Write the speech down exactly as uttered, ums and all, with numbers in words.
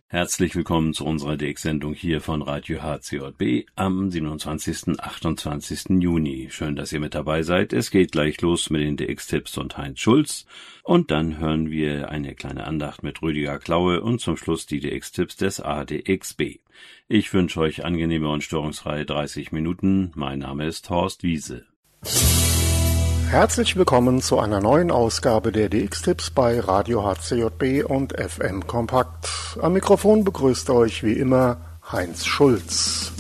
Herzlich willkommen zu unserer D X-Sendung hier von Radio H C J B am siebenundzwanzigsten, achtundzwanzigsten Juni. Schön, dass ihr mit dabei seid. Es geht gleich los mit den D X-Tipps und Heinz Schulz. Und dann hören wir eine kleine Andacht mit Rüdiger Klaue und zum Schluss die D X-Tipps des A D X B. Ich wünsche euch angenehme und störungsfreie dreißig Minuten. Mein Name ist Horst Wiese. Herzlich willkommen zu einer neuen Ausgabe der D X-Tipps bei Radio H C J B und F M Kompakt. Am Mikrofon begrüßt euch wie immer Heinz Schulz.